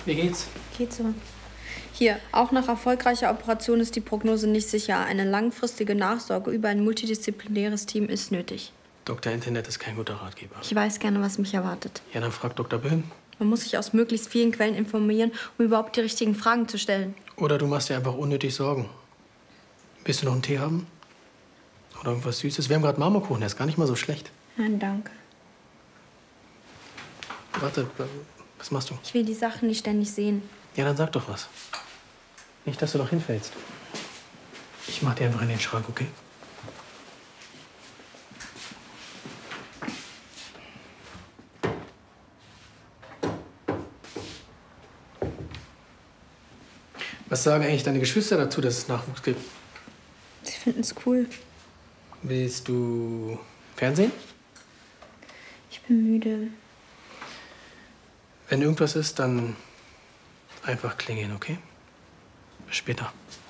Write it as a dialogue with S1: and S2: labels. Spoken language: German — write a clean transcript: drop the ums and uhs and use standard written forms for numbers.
S1: Wie geht's?
S2: Geht so. Hier, auch nach erfolgreicher Operation ist die Prognose nicht sicher. Eine langfristige Nachsorge über ein multidisziplinäres Team ist nötig.
S1: Dr. Internet ist kein guter Ratgeber.
S2: Ich weiß gerne, was mich erwartet.
S1: Ja, dann frag Dr. Böhm.
S2: Man muss sich aus möglichst vielen Quellen informieren, um überhaupt die richtigen Fragen zu stellen.
S1: Oder du machst dir einfach unnötig Sorgen. Willst du noch einen Tee haben? Oder irgendwas Süßes? Wir haben gerade Marmorkuchen, der ist gar nicht mal so schlecht.
S2: Nein, danke.
S1: Warte, was machst du?
S2: Ich will die Sachen nicht ständig sehen.
S1: Ja, dann sag doch was. Nicht, dass du doch hinfällst. Ich mach dir einfach in den Schrank, okay? Was sagen eigentlich deine Geschwister dazu, dass es Nachwuchs gibt?
S2: Sie finden es cool.
S1: Willst du Fernsehen?
S2: Ich bin müde.
S1: Wenn irgendwas ist, dann einfach klingeln, okay? Bis später.